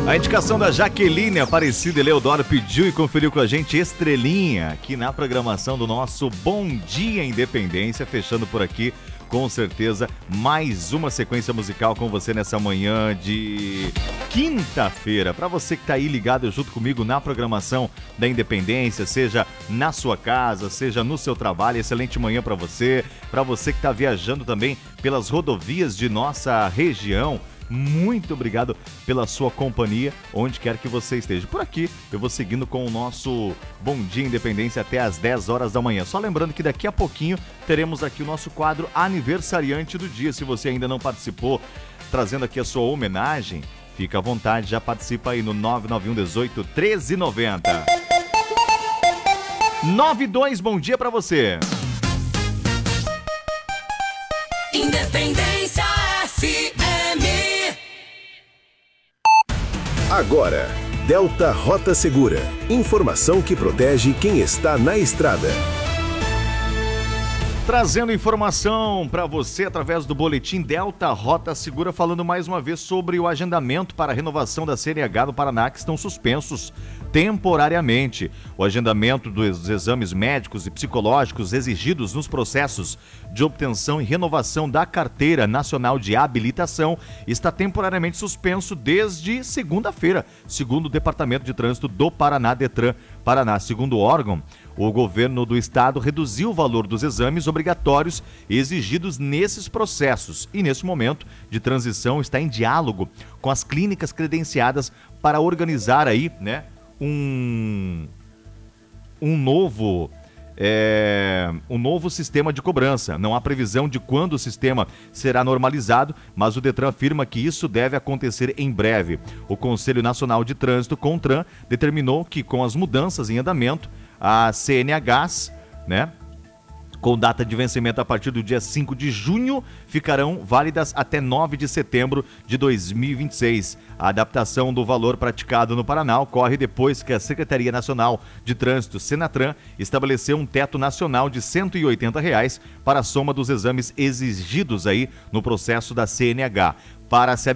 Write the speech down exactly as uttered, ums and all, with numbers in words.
A indicação da Jaqueline Aparecida Eleodoro pediu e conferiu com a gente estrelinha aqui na programação do nosso Bom Dia Independência, fechando por aqui, com certeza, mais uma sequência musical com você nessa manhã de quinta-feira. Para você que está aí ligado junto comigo na programação da Independência, seja na sua casa, seja no seu trabalho, excelente manhã para você. Para você que está viajando também pelas rodovias de nossa região, muito obrigado pela sua companhia, onde quer que você esteja. Por aqui, eu vou seguindo com o nosso Bom Dia Independência até às dez horas da manhã. Só lembrando que daqui a pouquinho teremos aqui o nosso quadro Aniversariante do Dia. Se você ainda não participou, trazendo aqui a sua homenagem, fica à vontade, já participa aí no nove nove um um oito, treze noventa. nove dois, bom dia pra você. Independência F M. Agora, Delta Rota Segura. Informação que protege quem está na estrada. Trazendo informação para você através do boletim Delta Rota Segura, falando mais uma vez sobre o agendamento para a renovação da C N H no Paraná, que estão suspensos temporariamente. O agendamento dos exames médicos e psicológicos exigidos nos processos de obtenção e renovação da Carteira Nacional de Habilitação está temporariamente suspenso desde segunda-feira, segundo o Departamento de Trânsito do Paraná, Detran Paraná. Segundo o órgão, o governo do estado reduziu o valor dos exames obrigatórios exigidos nesses processos e, nesse momento de transição, está em diálogo com as clínicas credenciadas para organizar aí, né, um, um novo... É, um novo sistema de cobrança. Não há previsão de quando o sistema será normalizado, mas o Detran afirma que isso deve acontecer em breve. O Conselho Nacional de Trânsito, CONTRAN, determinou que, com as mudanças em andamento, as C N Hs, né, com data de vencimento a partir do dia cinco de junho, ficarão válidas até nove de setembro de dois mil e vinte e seis. A adaptação do valor praticado no Paraná ocorre depois que a Secretaria Nacional de Trânsito, Senatran, estabeleceu um teto nacional de cento e oitenta reais para a soma dos exames exigidos aí no processo da C N H. Para se